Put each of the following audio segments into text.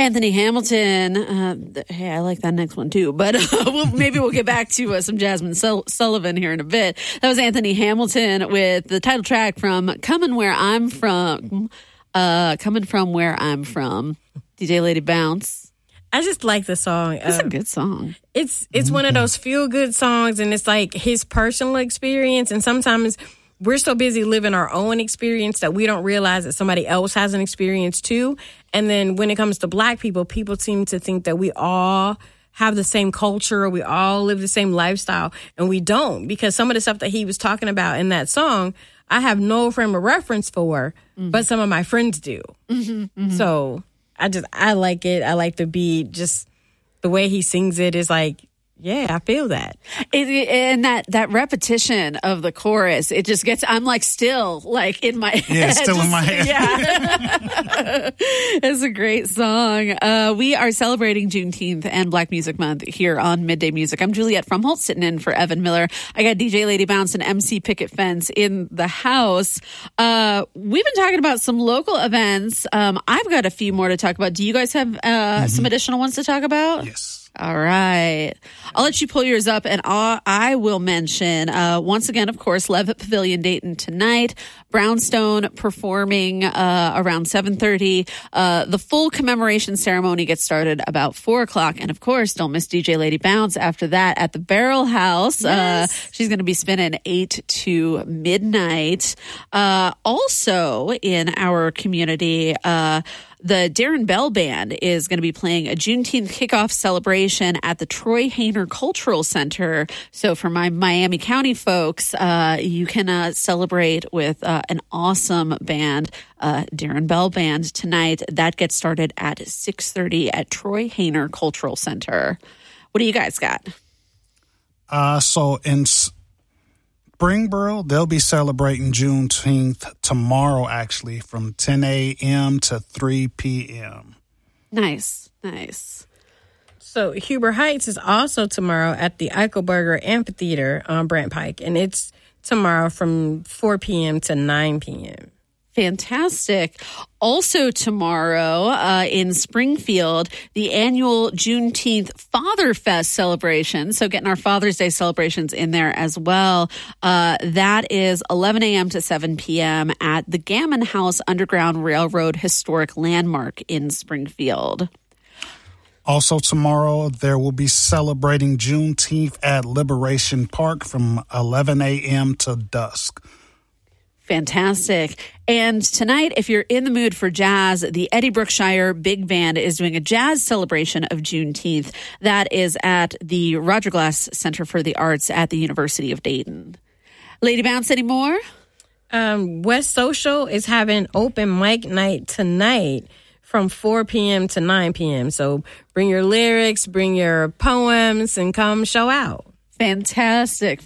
Anthony Hamilton. Hey, I like that next one too, but maybe we'll get back to some Jasmine Sullivan here in a bit. That was Anthony Hamilton with the title track from Coming Where I'm From. Coming From Where I'm From. DJ Lady Bounce. I just like the song. It's a good song. It's one of those feel-good songs, and it's like his personal experience, and sometimes we're so busy living our own experience that we don't realize that somebody else has an experience too. And then when it comes to Black people, people seem to think that we all have the same culture or we all live the same lifestyle. And we don't, because some of the stuff that he was talking about in that song, I have no frame of reference for, but some of my friends do. So I like it. I like the beat. Just the way he sings it is like, yeah, I feel that. And that repetition of the chorus, it just gets, I'm like still like in my head. Yeah, still in my head. Yeah. It's a great song. We are celebrating Juneteenth and Black Music Month here on Midday Music. I'm Juliette Frumholt sitting in for Evan Miller. I got DJ Lady Bounce and MC Picket Fence in the house. We've been talking about some local events. I've got a few more to talk about. Do you guys have some additional ones to talk about? Yes. All right. I'll let you pull yours up, and I will mention, once again, of course, Levitt Pavilion Dayton tonight. Brownstone performing around 7:30. The full commemoration ceremony gets started about 4 o'clock. And, of course, don't miss DJ Lady Bounce after that at the Barrel House. Yes. She's going to be spinning 8 to midnight. Also, in our community, the Darren Bell Band is going to be playing a Juneteenth kickoff celebration at the Troy Hayner Cultural Center. So for my Miami County folks, you can celebrate with an awesome band, Darren Bell Band, tonight. That gets started at 6:30 at Troy Hayner Cultural Center. What do you guys got? So in Springboro, they'll be celebrating Juneteenth tomorrow, actually, from 10 a.m. to 3 p.m. Nice. So Huber Heights is also tomorrow at the Eichelberger Amphitheater on Brant Pike, and it's tomorrow from 4 p.m. to 9 p.m. Fantastic. Also tomorrow in Springfield, the annual Juneteenth Father Fest celebration. So getting our Father's Day celebrations in there as well. That is 11 a.m. to 7 p.m. at the Gammon House Underground Railroad Historic Landmark in Springfield. Also tomorrow, there will be celebrating Juneteenth at Liberation Park from 11 a.m. to dusk. Fantastic. And tonight, if you're in the mood for jazz, the Eddie Brookshire Big Band is doing a jazz celebration of Juneteenth. That is at the Roger Glass Center for the Arts at the University of Dayton. Lady Bounce, any more? West Social is having open mic night tonight from 4 p.m. to 9 p.m. So bring your lyrics, bring your poems, and come show out. Fantastic.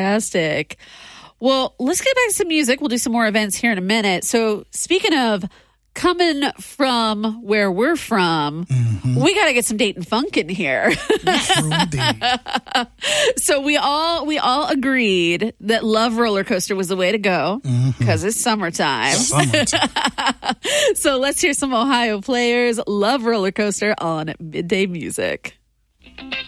Well, let's get back to some music. We'll do some more events here in a minute. So speaking of coming from where we're from, we got to get some Dayton funk in here. True indeed. So we all agreed that Love Roller Coaster was the way to go because it's summertime. So let's hear some Ohio Players, Love Roller Coaster on Midday Music.